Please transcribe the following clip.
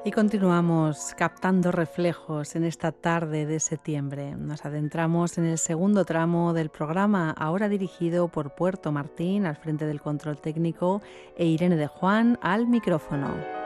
Y continuamos captando reflejos en esta tarde de septiembre. Nos adentramos en el segundo tramo del programa, ahora dirigido por Puerto Martín al frente del control técnico e Irene de Juan al micrófono.